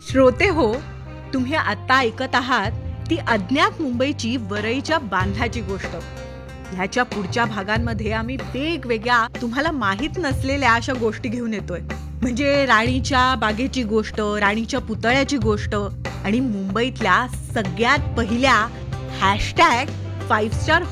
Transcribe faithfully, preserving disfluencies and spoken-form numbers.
श्रोते हो, तुम्ही आता ऐकत आहात ती अज्ञात मुंबईची वरईच्या बांधाची गोष्ट. ह्याच्या पुढच्या भागांमध्ये आम्ही वेगवेगळ्या तुम्हाला माहीत नसलेल्या अशा गोष्टी घेऊन येतोय. म्हणजे राणीच्या बागेची गोष्ट, राणीच्या पुतळ्याची गोष्ट आणि मुंबईतल्या सगळ्यात पहिल्या हॅशटॅग फाईव्ह स्टार